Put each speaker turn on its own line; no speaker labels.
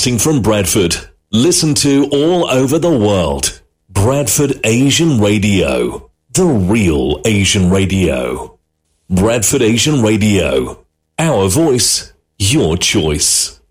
Broadcasting from Bradford. Listen to all over the world. Bradford Asian Radio. The real Asian radio. Bradford Asian Radio. Our voice, your choice.